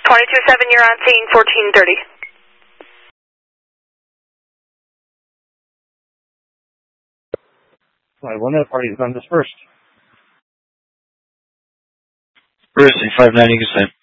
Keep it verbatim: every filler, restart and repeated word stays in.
twenty-two seven, you're on scene, fourteen thirty. Flight one, that party is on dispersed. Bruce, five nine, you can stay.